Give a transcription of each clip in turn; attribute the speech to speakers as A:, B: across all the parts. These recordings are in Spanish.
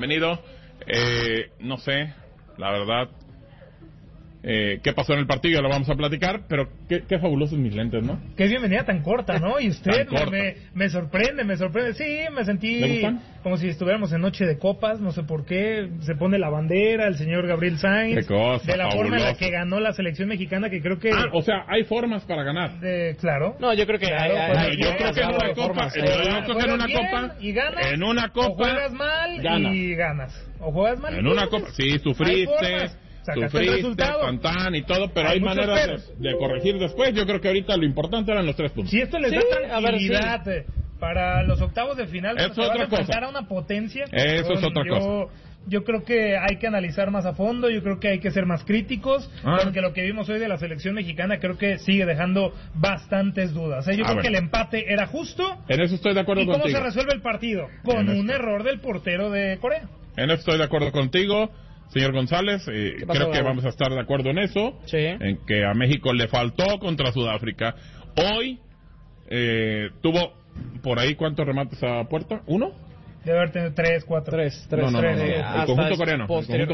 A: bienvenido. No sé, la verdad, qué pasó en el partido, ya lo vamos a platicar, pero qué fabulosos mis lentes, ¿no?
B: Qué bienvenida tan corta, ¿no? Y usted me sorprende. Sí, me sentí como si estuviéramos en noche de copas, no sé por qué. Se pone la bandera, el señor Gabriel Sainz.
A: Qué cosa,
B: de la
A: fabuloso.
B: forma en la que ganó la selección mexicana, que creo que...
A: o sea, hay formas para ganar.
B: Claro.
C: No, yo creo que
A: yo creo que en una copa, en una copa,
B: o juegas mal y ganas. O juegas mal
A: en una copa, sí, sufriste, tantán y todo, pero hay maneras de corregir después. Yo creo que ahorita lo importante eran los 3 puntos.
B: Si esto les da tranquilidad para los octavos de final,
A: eso es otra cosa.
B: A una potencia.
A: Eso es otra cosa.
B: Yo creo que hay que analizar más a fondo, yo creo que hay que ser más críticos, porque lo que vimos hoy de la selección mexicana creo que sigue dejando bastantes dudas. Yo creo que el empate era justo.
A: En eso estoy de acuerdo contigo.
B: ¿Y cómo se resuelve el partido? Con un error del portero de Corea.
A: En eso estoy de acuerdo contigo, señor González. Creo que vamos a estar de acuerdo en eso, en que a México le faltó contra Sudáfrica. Hoy tuvo por ahí, ¿cuántos remates a puerta? ¿1?
B: Debe haber tenido 3, 4.
C: 3.
A: No. El conjunto coreano.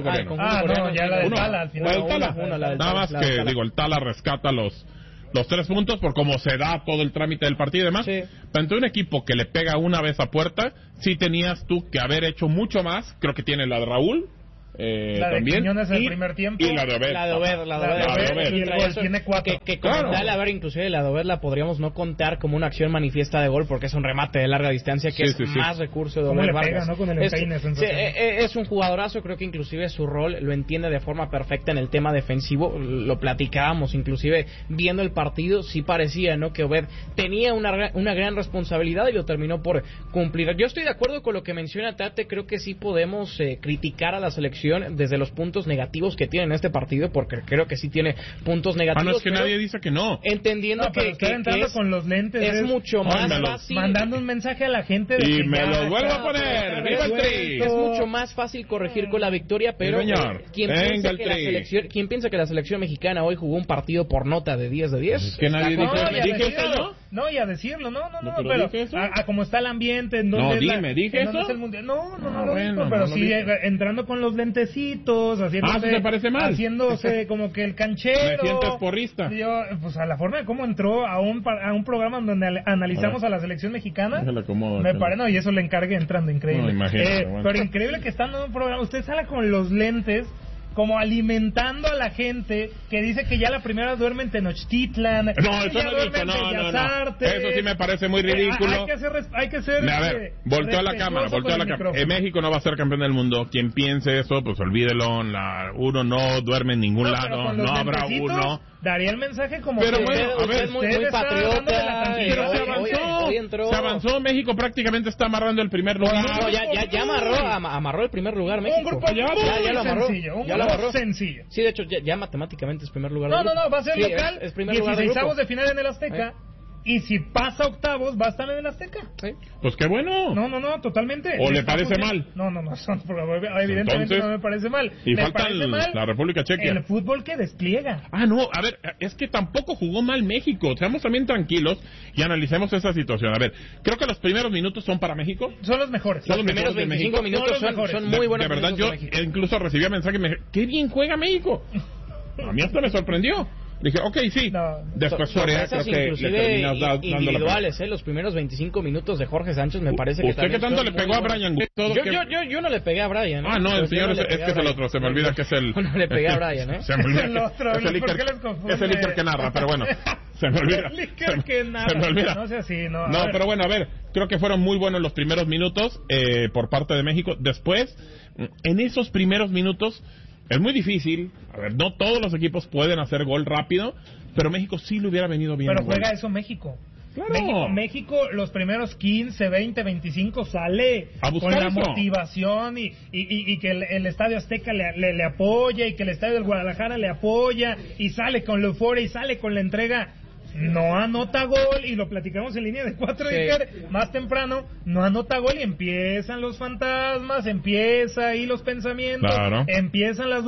B: Ya la del Tala al final.
A: Nada más que, el Tala rescata los 3 puntos por cómo se da todo el trámite del partido y demás. Pero ante un equipo que le pega una vez a puerta, sí tenías tú que haber hecho mucho más. Creo que tiene la de Raúl.
B: La de
A: también,
B: Quiñones en el primer tiempo.
A: Y la de Obed.
C: La de Obed.
B: Y el gol tiene 4.
C: Que con tal, a ver, inclusive la de Obed la podríamos no contar como una acción manifiesta de gol, porque es un remate de larga distancia que es más recurso de Obed Vargas.
B: Con el empeine,
C: es un jugadorazo, creo que inclusive su rol lo entiende de forma perfecta en el tema defensivo. Lo platicábamos, inclusive viendo el partido, sí parecía, ¿no?, que Obed tenía una gran responsabilidad y lo terminó por cumplir. Yo estoy de acuerdo con lo que menciona Tate, creo que sí podemos criticar a la selección desde los puntos negativos que tiene en este partido, porque creo que sí tiene puntos negativos.
A: No es que nadie dice que no.
C: Entendiendo que
B: es, con los lentes
C: es mucho más fácil.
B: Mandando un mensaje a la gente.
A: Y me lo vuelvo a poner. ¡Viva el Tri!
C: Es mucho más fácil corregir con la victoria, pero ¿quién piensa que la selección mexicana hoy jugó un partido por nota de 10 de 10?
A: Es que nadie dijo eso.
B: No, y a decirlo, pero a como está el ambiente, en donde
A: dije eso.
B: Es el mundial. Pero sí entrando con los lentecitos, haciéndose,
A: ¿te parece mal?
B: Haciéndose como que el canchero.
A: Me sientes porrista.
B: Pues a la forma de cómo entró a un programa donde analizamos a la selección mexicana. Me parece, y eso le encargué entrando, increíble. Pero increíble que estando en un programa, usted sale con los lentes, como alimentando a la gente que dice que ya la primera duerme en Tenochtitlan.
A: No, eso no dijo, no. Eso sí me parece muy ridículo.
B: Hay que ser
A: a ver, volteó a la cámara. México no va a ser campeón del mundo. Quien piense eso, pues olvídelo. Uno no duerme en ningún lado, no habrá uno.
B: Daría el mensaje como
A: pero
B: que
A: bueno, a ver,
C: muy patriota.
A: Pero se avanzó. México prácticamente está amarrando el primer lugar.
C: No, ya amarró el primer lugar México.
B: Un grupo
C: ya lo amarró.
B: Ya lo amarró. Sencillo.
C: Sí, de hecho ya matemáticamente es primer lugar.
B: No, va a ser local.
C: Es primer lugar del grupo.
B: 16avos de final en el Azteca. Y si pasa octavos, va a estar en el Azteca.
A: Pues qué bueno.
B: No, totalmente.
A: ¿O le parece mal?
B: No, evidentemente entonces, no me parece mal.
A: Y falta la República Checa.
B: El fútbol que despliega.
A: No, a ver, es que tampoco jugó mal México. Seamos también tranquilos y analicemos esa situación. A ver, creo que los primeros minutos son para México.
B: Son los mejores.
C: Los primeros 25 minutos son muy buenos.
A: De verdad, yo incluso recibía mensajes y me dije, ¡qué bien juega México! A mí hasta me sorprendió. Dije, sí. Después Corea creo que le terminas dando
C: individuales, los primeros 25 minutos de Jorge Sánchez me parece que
A: ¿Usted qué tanto le pegó a Brian?
C: Yo no le pegué a Brian.
A: No, el señor es que es el otro. Se me olvida que es el...
C: No le pegué a Brian,
A: Se me olvida es el Iker que narra, pero bueno. Se me olvida. Se me olvida.
B: No sé así, no.
A: No, pero bueno, a ver. Creo que fueron muy buenos los primeros minutos por parte de México. Después, en esos primeros minutos... Es muy difícil, a ver, no todos los equipos pueden hacer gol rápido, pero México sí le hubiera venido bien.
B: Pero juega eso México.
A: Claro.
B: México los primeros 15, 20, 25 sale con la motivación y que el Estadio Azteca le apoya y que el Estadio del Guadalajara le apoya y sale con la euforia y sale con la entrega. No anota gol, y lo platicamos en línea de 4 más temprano, no anota gol y empiezan los fantasmas, empieza ahí los pensamientos, empiezan las dudas,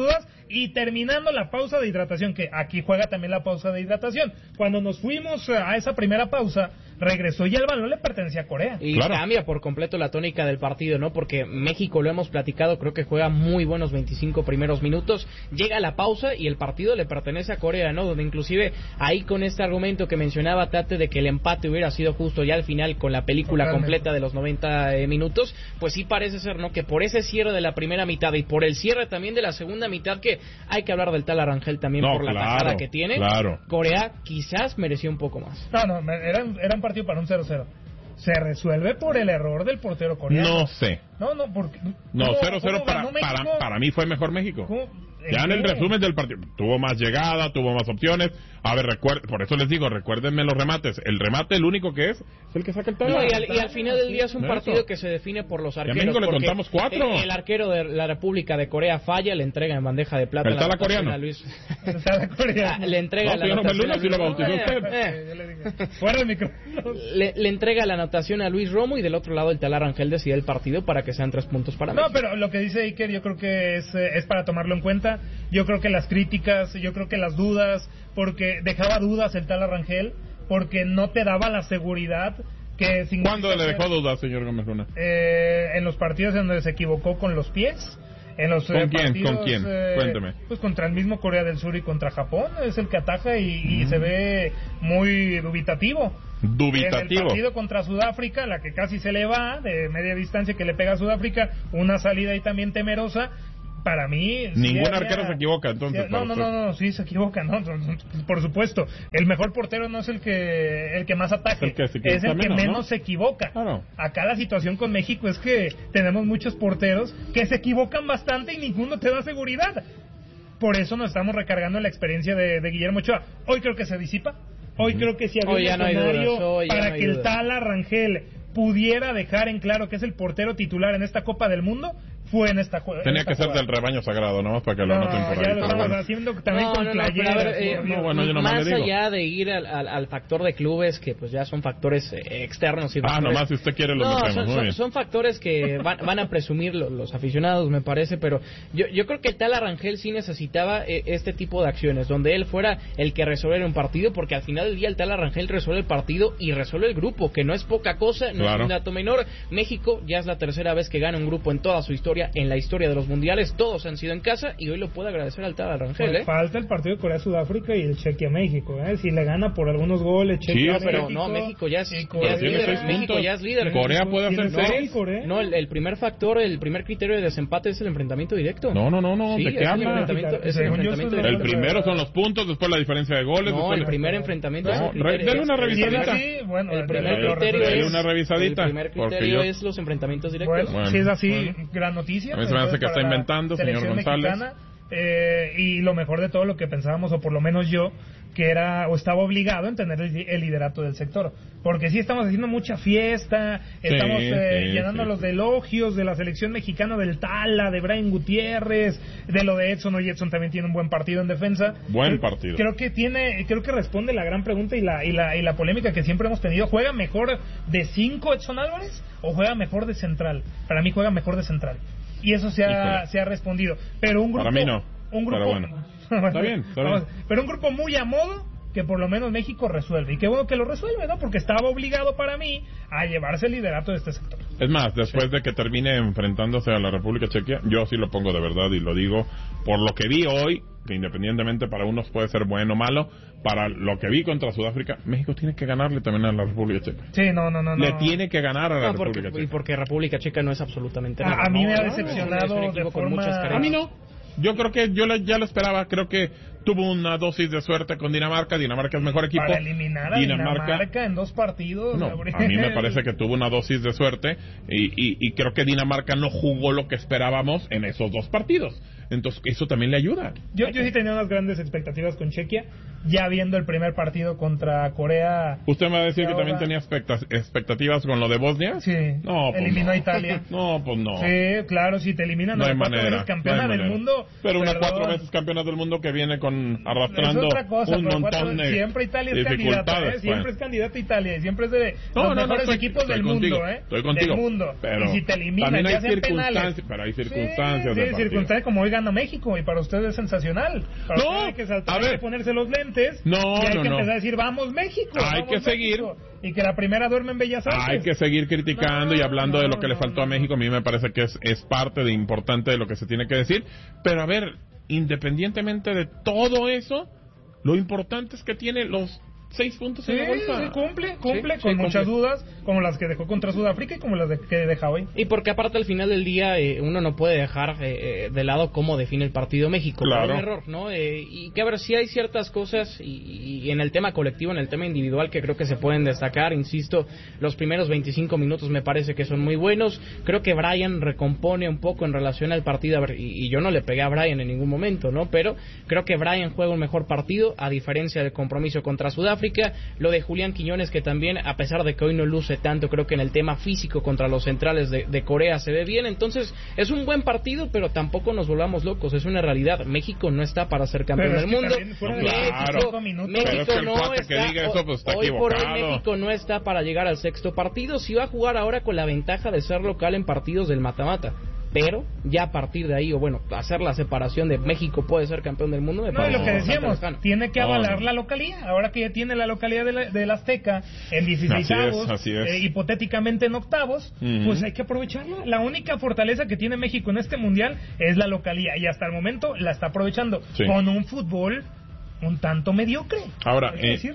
B: y terminando la pausa de hidratación, que aquí juega también la pausa de hidratación. Cuando nos fuimos a esa primera pausa, regresó y el balón le pertenecía a Corea.
C: Y cambia por completo la tónica del partido, ¿no? Porque México, lo hemos platicado, creo que juega muy buenos 25 primeros minutos, llega la pausa y el partido le pertenece a Corea, ¿no? Donde inclusive ahí con este argumento que mencionaba Tate de que el empate hubiera sido justo ya al final con la película completa de los 90 minutos, pues sí parece ser, ¿no? Que por ese cierre de la primera mitad y por el cierre también de la segunda mitad, que hay que hablar del tal Arangel también por la tajada que tiene, Corea quizás mereció un poco más.
B: No, era un partido para un 0-0. Se resuelve por el error del portero coreano.
A: No sé.
B: Porque...
A: No, 0-0 para mí fue mejor México. Ya en el resumen del partido, tuvo más llegada, tuvo más opciones. A ver, por eso les digo, recuérdenme los remates. El remate, el único que es el que saca el talón.
C: Y al final del día es un partido que se define por los arqueros.
A: Y a México le contamos 4.
C: El arquero de la República de Corea falla, le entrega en bandeja de plata.
A: ¿El tala coreano?
C: A Luis. Le entrega la anotación a Luis.
B: Fuera de micrófono.
C: Le entrega la anotación a Luis Romo y del otro lado el tal Arangel decide el partido para que sean 3 puntos para México.
B: No, pero lo que dice Iker yo creo que es para tomarlo en cuenta. Yo creo que las críticas, yo creo que las dudas, porque dejaba dudas el tal Arangel, porque no te daba la seguridad que...
A: ¿Cuándo le dejó dudas, señor Gómez Luna?
B: En los partidos en donde se equivocó con los pies. En los
A: ¿Con quién?
B: partidos,
A: ¿Con quién? Cuénteme.
B: Pues contra el mismo Corea del Sur y contra Japón, es el que ataja y se ve muy dubitativo. En el partido contra Sudáfrica, la que casi se le va, de media distancia que le pega a Sudáfrica, una salida ahí también temerosa. Para mí...
A: Ningún arquero se equivoca, entonces.
B: No, sí se equivoca, ¿no? Por supuesto. El mejor portero no es el que más ataque, es el que menos se equivoca.
A: Claro.
B: Acá la situación con México es que tenemos muchos porteros que se equivocan bastante y ninguno te da seguridad. Por eso nos estamos recargando en la experiencia de Guillermo Ochoa. Hoy creo que se disipa. Hoy creo que si había un escenario para que el tal Arangel pudiera dejar en claro que es el portero titular en esta Copa del Mundo, fue en esta jugada.
A: Tenía que ser del rebaño sagrado, ¿no? Para que lo anoten por ahí.
B: Ya lo estamos haciendo también con playeras.
C: Más allá de ir al factor de clubes, que pues ya son factores externos. Y
A: nomás si usted quiere los metemos.
C: Son factores que van a presumir los aficionados, me parece, pero yo creo que el tal Arangel sí necesitaba este tipo de acciones, donde él fuera el que resolviera un partido, porque al final del día el tal Arangel resuelve el partido y resuelve el grupo, que no es poca cosa, no es un dato menor. México ya es la tercera vez que gana un grupo en toda su historia, en la historia de los mundiales, todos han sido en casa y hoy lo puede agradecer al tal Arangel.
B: Falta el partido de Corea-Sudáfrica y el Chequia-México, si le gana por algunos goles Chequia,
C: pero no, México ya es líder. México ya es líder.
A: Corea puede hacer 6.
C: No, el primer factor, el primer criterio de desempate es el enfrentamiento directo.
A: No,
C: sí,
A: ¿de qué habla? El primero son los puntos, después la diferencia de goles.
C: No, el primer enfrentamiento es
A: dale una revisadita.
C: El primer criterio es los enfrentamientos directos.
B: Bueno, si es así, gran noticia.
A: A mí se me hace que está inventando, señor González.
B: Y lo mejor de todo lo que pensábamos, o por lo menos yo, que era o estaba obligado en tener el liderato del sector, porque sí estamos haciendo mucha fiesta, estamos llenándolos de elogios de la selección mexicana, del Tala, de Brian Gutiérrez, de lo de Edson. Hoy Edson también tiene un buen partido en defensa.
A: Partido.
B: Creo que responde la gran pregunta y la polémica que siempre hemos tenido. ¿Juega mejor de 5 Edson Álvarez o juega mejor de central? Para mí juega mejor de central. Y eso se ha respondido. Pero un grupo...
A: Para mí no.
B: Pero
A: bueno. Está bien.
B: Pero un grupo muy a modo que por lo menos México resuelve. Y qué bueno que lo resuelve, ¿no? Porque estaba obligado para mí a llevarse el liderato de este sector.
A: Es más, después de que termine enfrentándose a la República Checa, yo sí lo pongo de verdad y lo digo por lo que vi hoy, que independientemente para unos puede ser bueno o malo, para lo que vi contra Sudáfrica, México tiene que ganarle también a la República Checa.
B: Sí, no.
A: Le tiene que ganar a la República Checa.
C: Y porque República Checa no es absolutamente nada.
B: A mí me ha decepcionado de forma...
A: A mí no. Yo creo que ya lo esperaba. Creo que tuvo una dosis de suerte con Dinamarca. Dinamarca es mejor equipo.
B: Para eliminar a Dinamarca en 2 partidos.
A: No, a mí me parece que tuvo una dosis de suerte y creo que Dinamarca no jugó lo que esperábamos en esos 2 partidos. Entonces eso también le ayuda.
B: Yo sí tenía unas grandes expectativas con Chequia, ya viendo el primer partido contra Corea.
A: ¿Usted me va a decir que también tenía expectativas con lo de Bosnia?
B: Sí,
A: no, pues
B: eliminó a Italia.
A: No, pues no.
B: Sí, claro, si te eliminan
A: no
B: a
A: hay
B: 4 veces campeona del mundo.
A: Pero una 4 veces campeona del mundo que viene con están arrastrando un montón de
B: siempre Italia es candidata, siempre es candidata Italia, y siempre es de los mejores equipos del mundo,
A: Estoy contigo.
B: Del mundo.
A: Pero
B: y si te eliminan, ya hacen penales.
A: Pero hay circunstancias.
B: Sí, circunstancias como hoy gana México, y para ustedes es sensacional. Para ustedes hay que saltar, hay que ponerse los lentes, y hay que empezar a decir, vamos México.
A: Hay que seguir.
B: Y que la primera duerme en Bellas Artes.
A: Hay que seguir criticando y hablando de lo que le faltó a México. A mí me parece que es parte de importante de lo que se tiene que decir. Pero a ver, independientemente de todo eso, lo importante es que tiene los 6 puntos en la bolsa.
B: Sí, cumple con muchas dudas, como las que dejó contra Sudáfrica y como las que deja hoy.
C: Y porque aparte al final del día uno no puede dejar de lado cómo define el partido México.
A: Claro.
C: Un error, ¿no? Y que a ver, si hay ciertas cosas y en el tema colectivo, en el tema individual, que creo que se pueden destacar. Insisto, los primeros 25 minutos me parece que son muy buenos. Creo que Brian recompone un poco en relación al partido. A ver, y yo no le pegué a Brian en ningún momento, ¿no? Pero creo que Brian juega un mejor partido, a diferencia del compromiso contra Sudáfrica. Lo de Julián Quiñones, que también, a pesar de que hoy no luce tanto, creo que en el tema físico contra los centrales de Corea se ve bien. Entonces es un buen partido, pero tampoco nos volvamos locos, es una realidad. México no está para ser campeón del mundo. México no está, hoy por hoy México no está para llegar al sexto partido. Si va a jugar ahora con la ventaja de ser local en partidos del mata-mata, pero ya a partir de ahí, o bueno, hacer la separación de México puede ser campeón del mundo, me parece.
B: No, lo que decíamos, tiene que avalar la localía. Ahora que ya tiene la localidad del Azteca en 16avos, hipotéticamente en octavos, pues hay que aprovecharla. La única fortaleza que tiene México en este mundial es la localía, y hasta el momento la está aprovechando con un fútbol un tanto mediocre.
A: Ahora,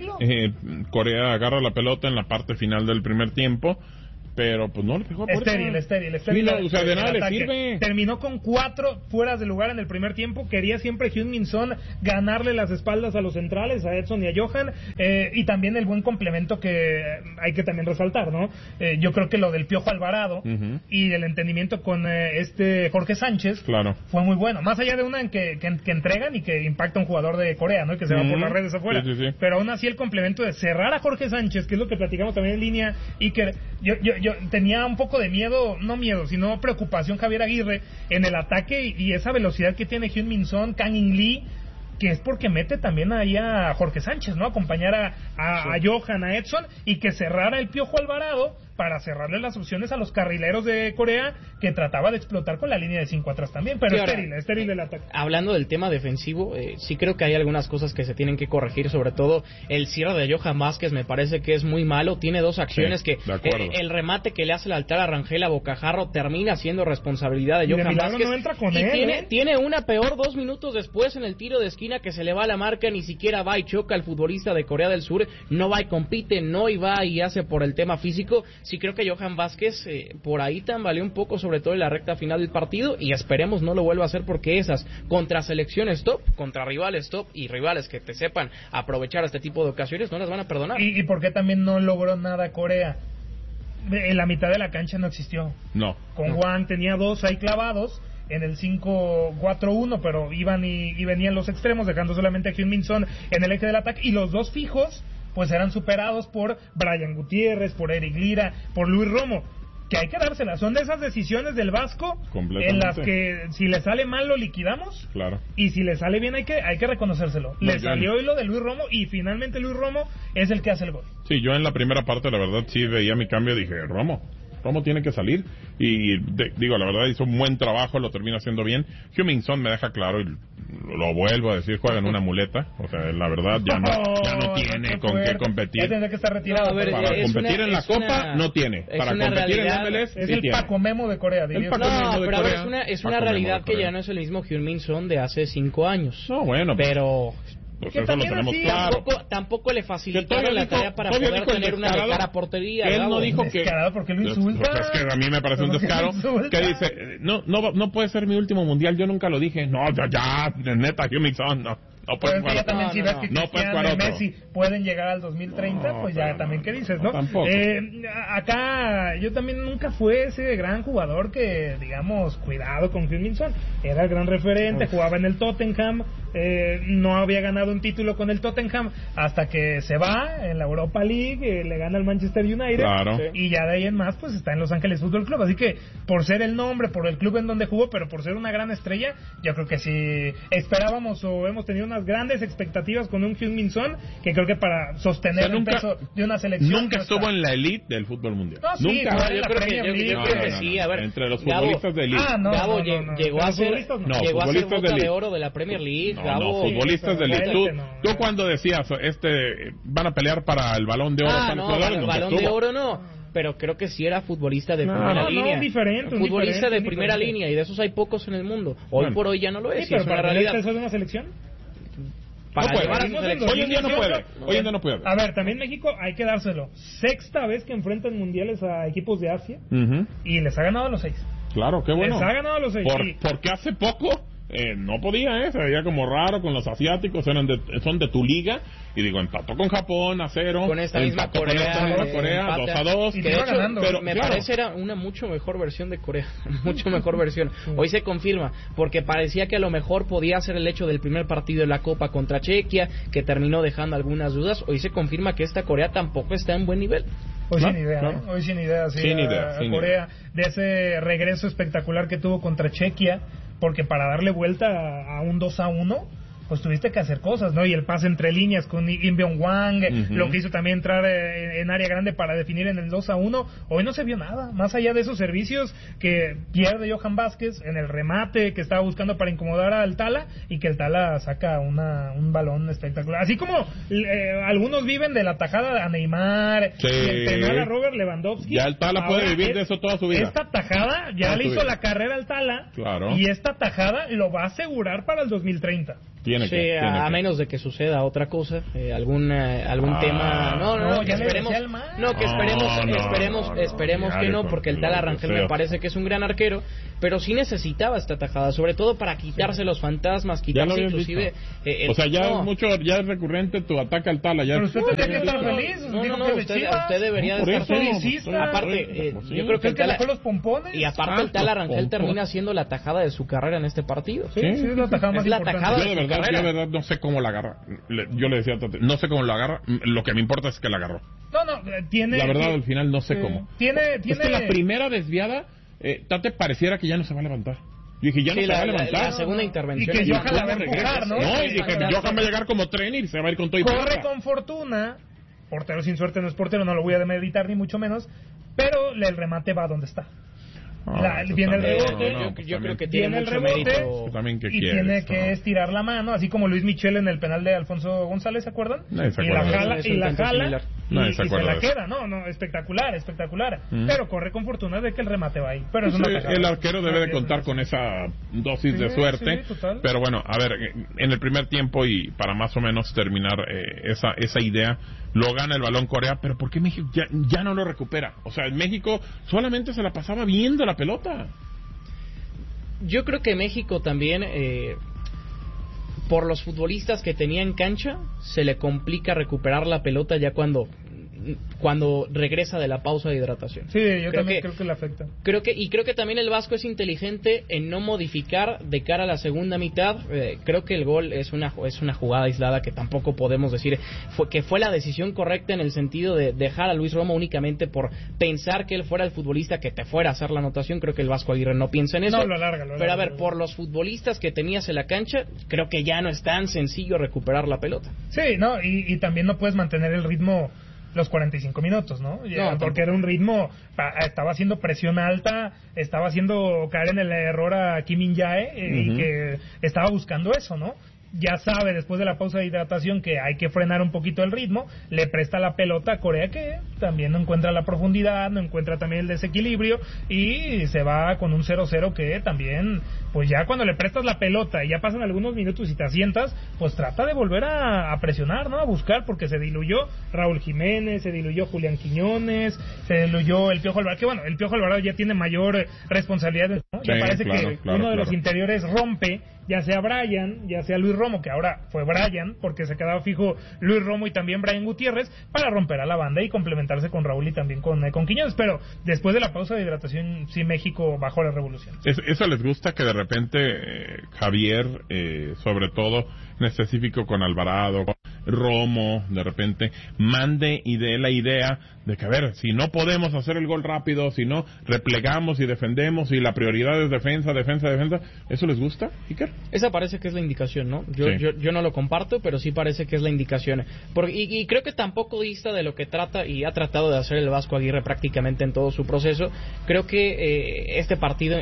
A: Corea agarra la pelota en la parte final del primer tiempo, pero pues no le pegó a puerta.
B: Estéril.
A: Mira, o sea, de nada le sirve.
B: Terminó con 4 fueras de lugar en el primer tiempo. Quería siempre Heung-min Son ganarle las espaldas a los centrales, a Edson y a Johan, y también el buen complemento que hay que también resaltar, ¿no? Yo creo que lo del Piojo Alvarado y el entendimiento con Jorge Sánchez fue muy bueno. Más allá de una en que entregan y que impacta a un jugador de Corea, ¿no? Y que se va por las redes afuera. Sí. Pero aún así el complemento de cerrar a Jorge Sánchez, que es lo que platicamos también en línea, y que yo tenía un poco de sino preocupación Javier Aguirre en el ataque y esa velocidad que tiene Heung-min Son, Kang In Lee, que es porque mete también ahí a Jorge Sánchez, ¿no? Acompañar a Johan, a Edson, y que cerrara el Piojo Alvarado para cerrarle las opciones a los carrileros de Corea, que trataba de explotar con la línea de 5 atrás también, pero estéril el ataque.
C: Hablando del tema defensivo, sí creo que hay algunas cosas que se tienen que corregir, sobre todo el cierre de Johan Vázquez me parece que es muy malo. Tiene 2 acciones que el remate que le hace el altar a Rangel a Bocajarro termina siendo responsabilidad de Johan Vázquez,
B: no entra con él,
C: tiene una peor 2 minutos después en el tiro de esquina, que se le va a la marca, ni siquiera va y choca al futbolista de Corea del Sur, no va y compite, no y va y hace por el tema físico. Sí creo que Johan Vázquez por ahí tambaleó un poco, sobre todo en la recta final del partido, y esperemos no lo vuelva a hacer, porque esas contra selecciones top, contra rivales top y rivales que te sepan aprovechar este tipo de ocasiones, no las van a perdonar.
B: ¿Y por qué también no logró nada Corea? En la mitad de la cancha no existió. Con Juan tenía 2 ahí clavados en el 5-4-1, pero iban y venían los extremos, dejando solamente a Heung-min Son en el eje del ataque, y los 2 fijos pues eran superados por Brian Gutiérrez, por Eric Lira, por Luis Romo, que hay que dárselas. Son de esas decisiones del Vasco en las que si le sale mal lo liquidamos, y si le sale bien hay que reconocérselo. Le salió hoy lo de Luis Romo, y finalmente Luis Romo es el que hace el gol.
A: Sí, yo en la primera parte la verdad sí veía mi cambio, dije, Romo tiene que salir, y digo, la verdad hizo un buen trabajo, lo termina haciendo bien. Heung-min Son me deja claro, y lo vuelvo a decir, juega en una muleta, o sea, la verdad ya no tiene con qué competir.
B: Que estar retirado.
A: Para competir en la Copa no tiene, para competir en MLS
B: es el Paco Memo de Corea, diría.
C: Es una realidad que ya no es el mismo Heung-min Son de hace 5 años.
A: No, bueno,
C: pero
A: pues eso lo tenemos claro.
C: Tampoco le facilitaron la tarea para poder tener una de cara a portería.
A: Él no dijo que...
B: porque lo insulta.
A: Pues es que a mí me parece un descaro. Que dice, no puede ser mi último mundial, yo nunca lo dije. No, ya, neta, Heung-min Son, no puedes jugar otro.
B: Si ves que Cristiano y Messi pueden llegar al 2030, pues ya también, ¿qué dices, no?
A: Tampoco.
B: Acá yo también nunca fue ese gran jugador que, digamos, cuidado con Heung-min Son. Era el gran referente, jugaba en el Tottenham, no había ganado un título con el Tottenham hasta que se va en la Europa League, le gana al Manchester United, y ya de ahí en más pues está en Los Ángeles Fútbol Club. Así que por ser el nombre, por el club en donde jugó, pero por ser una gran estrella, yo creo que si esperábamos o hemos tenido unas grandes expectativas con un Heung-min Son, que creo que para sostener el peso de una selección...
A: Nunca estuvo en la elite del fútbol mundial.
B: No, sí,
A: nunca.
C: Yo creo que sí, a ver.
A: Entre los futbolistas de elite.
C: Gabo llegó a ser bota de oro de la Premier League.
A: No, futbolistas de elite. Tú cuando decías, van a pelear para el Balón de Oro.
C: El Balón de Oro no. Pero creo que sí era futbolista de primera línea. Futbolista de primera línea, y de esos hay pocos en el mundo. Hoy por hoy ya no lo es.
B: Sí, pero para realidad. ¿Eso de una selección?
A: Hoy en día no puede.
B: A ver, también México hay que dárselo. 6ª vez que enfrentan mundiales a equipos de Asia y les ha ganado a los 6.
A: Claro, qué bueno.
B: Les ha ganado a los 6.
A: Porque hace poco no podía, se veía como raro con los asiáticos, son de tu liga, y digo, empató con Japón a 0,
C: con esta misma Corea
A: 2-2,
C: y de hecho, pero me parece era una mucho mejor versión de Corea, mucho mejor versión. Hoy se confirma, porque parecía que a lo mejor podía ser el hecho del primer partido de la Copa contra Chequia, que terminó dejando algunas dudas. Hoy se confirma que esta Corea tampoco está en buen nivel.
B: Hoy sin idea, hoy sin idea, Corea, de ese regreso espectacular que tuvo contra Chequia, porque para darle vuelta a un 2-1, pues tuviste que hacer cosas, ¿no? Y el pase entre líneas con Im Byung-hwang, lo que hizo también entrar en área grande para definir en el 2-1, hoy no se vio nada, más allá de esos servicios que pierde Johan Vázquez en el remate que estaba buscando para incomodar al Tala, y que el Tala saca un balón espectacular. Así como algunos viven de la tajada a Neymar, y el penal a Robert Lewandowski.
A: Ya el Tala puede vivir de eso toda su vida.
B: Esta tajada ya le hizo la carrera al Tala, y esta tajada lo va a asegurar para el 2030.
C: Tiene que. Menos de que suceda otra cosa, algún tema. Esperemos que no, porque el Tala Rangel me parece que es un gran arquero, pero sí necesitaba esta tajada, sobre todo para quitarse los fantasmas, quitarse inclusive.
A: Ya es recurrente tu ataque al Tala.
B: Pero usted tendría que estar feliz.
C: Usted debería estar feliz. Aparte, yo creo que el Tala. Y aparte, el Tala Rangel termina siendo la tajada de su carrera en este partido.
B: Sí, es la tajada más importante.
A: Yo de verdad no sé cómo la agarra. Yo le decía a Tate, no sé cómo la agarra. Lo que me importa es que la agarró.
B: Tiene.
A: La verdad, al final no sé cómo.
B: Es
A: que la primera desviada, Tate pareciera que ya no se va a levantar. Yo dije, ya no se va a levantar.
C: La segunda intervención.
B: Y que Johan la va a empujar, ¿no?
A: No, y dije, Johan va a llegar como tren y se va a ir con todo y
B: corre con fortuna. Portero sin suerte no es portero, no lo voy a demeritar ni mucho menos. Pero el remate va donde está. Viene el rebote,
C: yo creo que tiene el rebote
B: y tiene que estirar la mano, así como Luis Michel en el penal de Alfonso González, ¿se acuerdan?
A: Y la
B: jala y se la queda, espectacular, pero corre con fortuna de que el remate va ahí. Pero
A: el arquero debe de contar con esa dosis de suerte, pero bueno, a ver, en el primer tiempo, y para más o menos terminar esa idea, lo gana el balón Corea, pero ¿por qué México ya no lo recupera? O sea, México solamente se la pasaba viendo la pelota.
C: Yo creo que México también, por los futbolistas que tenía en cancha, se le complica recuperar la pelota ya cuando regresa de la pausa de hidratación.
B: Sí, yo también creo que le afecta.
C: Creo que también el Vasco es inteligente en no modificar de cara a la segunda mitad. Creo que el gol es una jugada aislada que tampoco podemos decir que fue la decisión correcta, en el sentido de dejar a Luis Romo únicamente por pensar que él fuera el futbolista que te fuera a hacer la anotación. Creo que el Vasco Aguirre no piensa en eso.
B: No, lo alarga.
C: Pero a ver, por los futbolistas que tenías en la cancha, creo que ya no es tan sencillo recuperar la pelota.
B: Sí, y también no puedes mantener el ritmo los 45 minutos, ¿no? Porque era un ritmo, estaba haciendo presión alta, estaba haciendo caer en el error a Kim In-jae, y que estaba buscando eso, ¿no? Ya sabe, después de la pausa de hidratación, que hay que frenar un poquito el ritmo, le presta la pelota a Corea, que también no encuentra la profundidad, no encuentra también el desequilibrio, y se va con un 0-0 que también, pues ya cuando le prestas la pelota y ya pasan algunos minutos y te asientas, pues trata de volver a presionar, ¿no? A buscar, porque se diluyó Raúl Jiménez, se diluyó Julián Quiñones, se diluyó el Piojo Alvarado, que bueno, el Piojo Alvarado ya tiene mayor responsabilidad, ¿no? Ya parece que uno de los interiores rompe, ya sea Brian, ya sea Luis Romo, que ahora fue Brian, porque se quedaba fijo Luis Romo y también Brian Gutiérrez, para romper a la banda y complementarse con Raúl y también con Quiñones. Pero después de la pausa de hidratación, sí, México bajó la revolución.
A: Eso les gusta, que de repente Javier, sobre todo en específico con Alvarado, Romo, de repente mande y dé la idea de que, a ver, si no podemos hacer el gol rápido, si no replegamos y defendemos y la prioridad es defensa, ¿eso les gusta, Iker?
C: Esa parece que es la indicación, ¿no? Yo no lo comparto, pero sí parece que es la indicación. Y creo que tampoco dista de lo que trata y ha tratado de hacer el Vasco Aguirre prácticamente en todo su proceso. Creo que este partido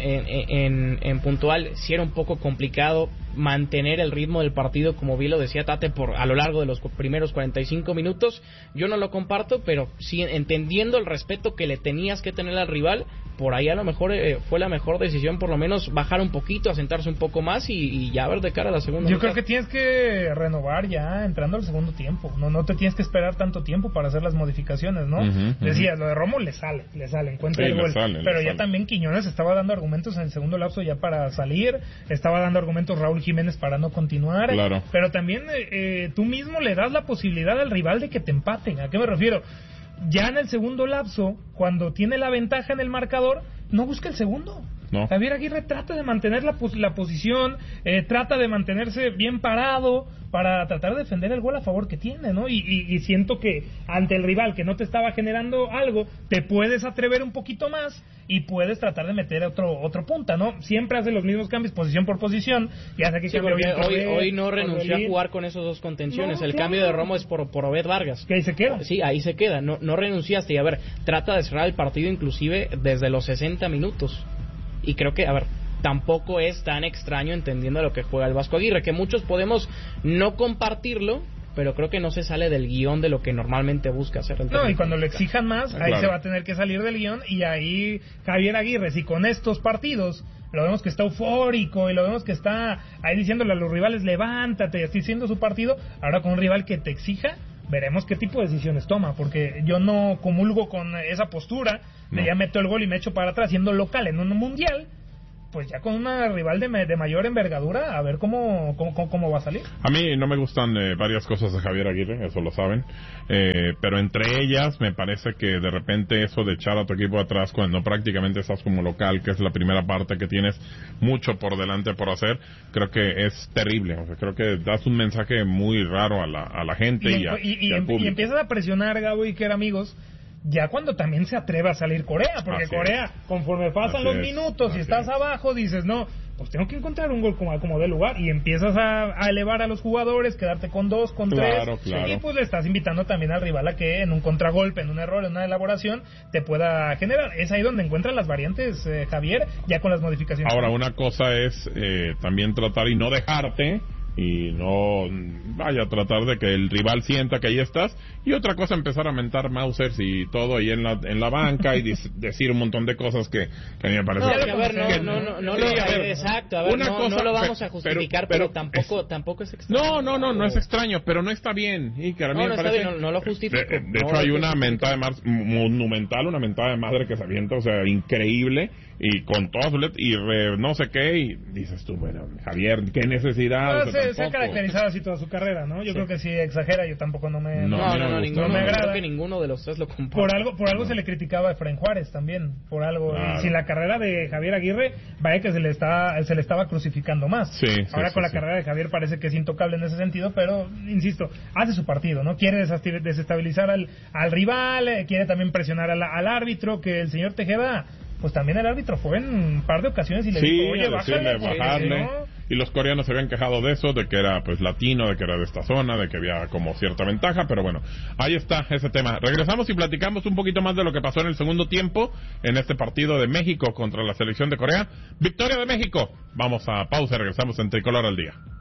C: en puntual sí era un poco complicado mantener el ritmo del partido, como bien lo decía Tate, a lo largo de los primeros 45 minutos. Yo no lo comparto, pero sí entendiendo el respeto que le tenías que tener al rival, por ahí a lo mejor fue la mejor decisión, por lo menos bajar un poquito, asentarse un poco más y ya ver de cara a la segunda.
B: Yo creo que tienes que renovar ya entrando al segundo tiempo, no te tienes que esperar tanto tiempo para hacer las modificaciones, ¿no? Decías, lo de Romo le sale, encuentra el gol, pero ya también Quiñones estaba dando argumentos en el segundo lapso ya para salir, estaba dando argumentos Raúl Jiménez para no continuar,
A: claro.
B: Pero también tú mismo le das la posibilidad al rival de que te empaten. ¿A qué me refiero? Ya en el segundo lapso, cuando tiene la ventaja en el marcador, no busca el segundo.
A: No.
B: Javier Aguirre trata de mantener la posición, trata de mantenerse bien parado para tratar de defender el gol a favor que tiene, ¿no? Y siento que ante el rival que no te estaba generando algo, te puedes atrever un poquito más y puedes tratar de meter otro punta, ¿no? Siempre hace los mismos cambios posición por posición, ya sé que
C: sí, hoy no renunció a jugar con esos dos contenciones. El cambio de Romo es por Obed Vargas.
B: Que ahí se queda.
C: Sí, ahí se queda. No renunciaste. Y a ver, trata de cerrar el partido inclusive desde los 60 minutos. Y creo que, a ver, tampoco es tan extraño entendiendo lo que juega el Vasco Aguirre, que muchos podemos no compartirlo, pero creo que no se sale del guión de lo que normalmente busca hacer.
B: No, y cuando lo exijan más, ahí se va a tener que salir del guión, y ahí Javier Aguirre, si con estos partidos lo vemos que está eufórico y lo vemos que está ahí diciéndole a los rivales, levántate, así siendo su partido, ahora con un rival que te exija, veremos qué tipo de decisiones toma, porque yo no comulgo con esa postura de ya meto el gol y me echo para atrás siendo local en un mundial. Pues ya con una rival de mayor envergadura, a ver cómo va a salir.
A: A mí no me gustan varias cosas de Javier Aguirre, eso lo saben, pero entre ellas me parece que de repente eso de echar a tu equipo atrás cuando prácticamente estás como local, que es la primera parte que tienes mucho por delante por hacer, creo que es terrible. O sea, creo que das un mensaje muy raro a la gente y al público.
B: Y empiezas a presionar, Gabo y Iker, amigos, ya cuando también se atreve a salir Corea, porque así Corea, conforme pasan los minutos y estás abajo, dices, no, pues tengo que encontrar un gol como de lugar, y empiezas a elevar a los jugadores, quedarte con 2, con 3, y pues le estás invitando también al rival a que en un contragolpe, en un error, en una elaboración, te pueda generar. Es ahí donde encuentran las variantes, Javier, ya con las modificaciones.
A: Ahora, una cosa es también tratar y no dejarte, y no vaya a tratar de que el rival sienta que ahí estás, y otra cosa empezar a mentar Mausers y todo ahí en la banca y decir un montón de cosas que a mí me parece
C: exacto, a ver, no lo vamos a justificar, pero tampoco es extraño.
A: No es extraño, pero no está bien, y que a mí me parece
C: bien, no lo justifico.
A: De hecho hay una mentada de madre monumental, una mentada de madre que se avienta, o sea, increíble, y con todas sus letras, y no sé qué, y dices tú, bueno, Javier, qué necesidad.
B: Se ha caracterizado así toda su carrera, ¿no? Yo creo que si exagera, yo tampoco no me
C: agrada. Creo que ninguno de los tres lo comparte.
B: Por algo se le criticaba a Efraín Juárez también, por algo. Claro. Y sin la carrera de Javier Aguirre, vaya que se le estaba crucificando más. Ahora con la carrera de Javier parece que es intocable en ese sentido, pero insisto, hace su partido, ¿no? Quiere desestabilizar al rival, quiere también presionar al árbitro, que el señor Tejeda, pues también el árbitro fue en un par de ocasiones y le dijo, oye, bajarle.
A: ¿no? Y los coreanos se habían quejado de eso, de que era pues latino, de que era de esta zona, de que había como cierta ventaja, pero bueno, ahí está ese tema. Regresamos y platicamos un poquito más de lo que pasó en el segundo tiempo en este partido de México contra la selección de Corea. Victoria de México. Vamos a pausa y regresamos en Tricolor al Día.